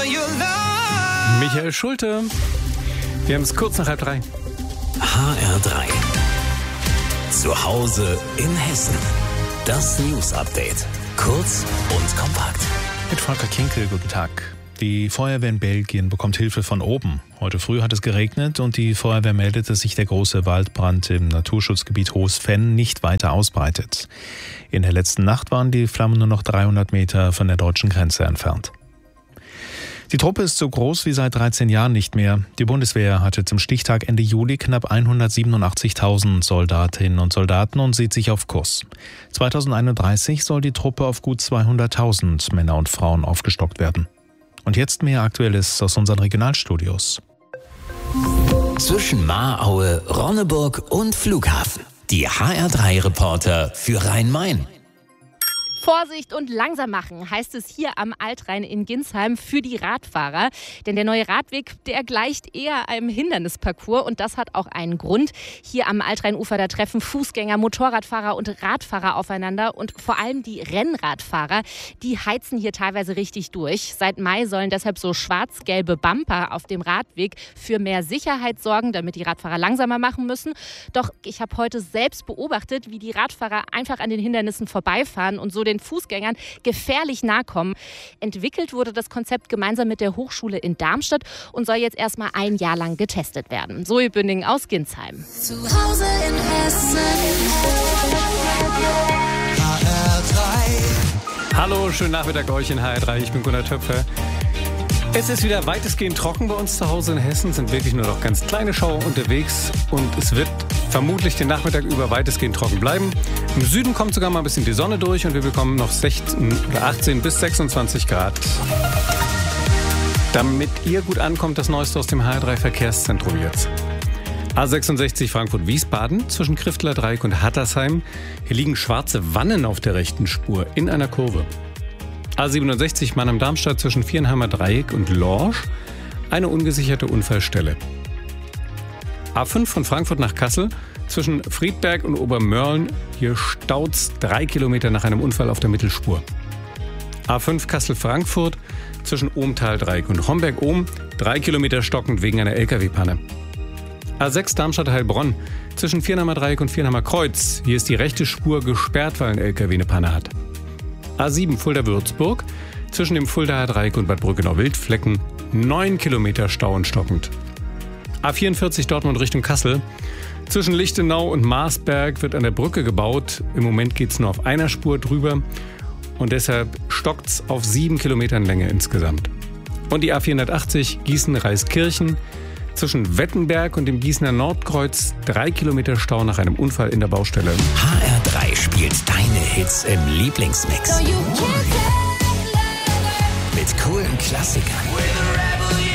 Michael Schulte. Wir haben es kurz nach 2:30. HR3. Zu Hause in Hessen. Das News-Update. Kurz und kompakt. Mit Volker Kinkel, guten Tag. Die Feuerwehr in Belgien bekommt Hilfe von oben. Heute früh hat es geregnet und die Feuerwehr meldet, dass sich der große Waldbrand im Naturschutzgebiet Hohes Venn nicht weiter ausbreitet. In der letzten Nacht waren die Flammen nur noch 300 Meter von der deutschen Grenze entfernt. Die Truppe ist so groß wie seit 13 Jahren nicht mehr. Die Bundeswehr hatte zum Stichtag Ende Juli knapp 187.000 Soldatinnen und Soldaten und sieht sich auf Kurs. 2031 soll die Truppe auf gut 200.000 Männer und Frauen aufgestockt werden. Und jetzt mehr Aktuelles aus unseren Regionalstudios. Zwischen Mahraue, Ronneburg und Flughafen. Die HR3-Reporter für Rhein-Main. Vorsicht und langsam machen, heißt es hier am Altrhein in Ginsheim für die Radfahrer. Denn der neue Radweg, der gleicht eher einem Hindernisparcours und das hat auch einen Grund. Hier am Altrheinufer, da treffen Fußgänger, Motorradfahrer und Radfahrer aufeinander und vor allem die Rennradfahrer, die heizen hier teilweise richtig durch. Seit Mai sollen deshalb so schwarz-gelbe Bumper auf dem Radweg für mehr Sicherheit sorgen, damit die Radfahrer langsamer machen müssen. Doch ich habe heute selbst beobachtet, wie die Radfahrer einfach an den Hindernissen vorbeifahren und so den Fußgängern gefährlich nahe kommen. Entwickelt wurde das Konzept gemeinsam mit der Hochschule in Darmstadt und soll jetzt erstmal ein Jahr lang getestet werden. Zoe Bünding aus Ginsheim. Zu Hause in Hessen. HR3. Hallo, schönen Nachmittag euch in HR3. Ich bin Gunnar Töpfer. Es ist wieder weitestgehend trocken bei uns zu Hause in Hessen. Es sind wirklich nur noch ganz kleine Schauer unterwegs und es wird vermutlich den Nachmittag über weitestgehend trocken bleiben. Im Süden kommt sogar mal ein bisschen die Sonne durch und wir bekommen noch 18 bis 26 Grad. Damit ihr gut ankommt, das Neueste aus dem HR3 Verkehrszentrum jetzt. A66 Frankfurt-Wiesbaden zwischen Kriftler Dreieck und Hattersheim. Hier liegen schwarze Wannen auf der rechten Spur in einer Kurve. A67 Mannheim-Darmstadt zwischen Viernheimer Dreieck und Lorsch. Eine ungesicherte Unfallstelle. A5 von Frankfurt nach Kassel zwischen Friedberg und Obermörlen. Hier staut's 3 Kilometer nach einem Unfall auf der Mittelspur. A5 Kassel-Frankfurt zwischen Ohmtal-Dreieck und Homberg-Ohm. 3 Kilometer stockend wegen einer LKW-Panne. A6 Darmstadt-Heilbronn zwischen Viernheimer Dreieck und Viernheimer Kreuz. Hier ist die rechte Spur gesperrt, weil ein LKW eine Panne hat. A7 Fulda-Würzburg zwischen dem Fuldaer Dreieck und Bad Brückenau-Wildflecken 9 Kilometer Stau und stockend. A44 Dortmund Richtung Kassel. Zwischen Lichtenau und Marsberg wird an der Brücke gebaut. Im Moment geht es nur auf einer Spur drüber und deshalb stockt's auf 7 Kilometern Länge insgesamt. Und die A480 Gießen-Reiskirchen zwischen Wettenberg und dem Gießener Nordkreuz 3 Kilometer Stau nach einem Unfall in der Baustelle. HR3 spielt deine Hits im Lieblingsmix. Mit coolen Klassikern.